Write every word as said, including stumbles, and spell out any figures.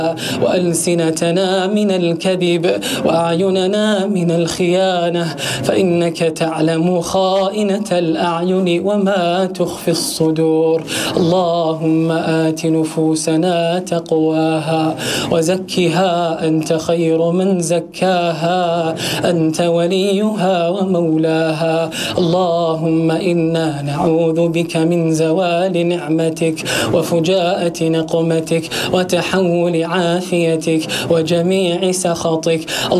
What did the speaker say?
وألسنتنا من الكذب وأعيننا من الخيانة، فإنك تعلم خائنة الأعين وما تخفي الصدور. اللهم آت نفوسنا تقواها وزكها أنت خير من زكاها، أنت وليها ومولاها. اللهم إنا نعوذ بك من زوال نعمتك وفجاءة نقمتك وتحول عافيتك وجميع سخطك.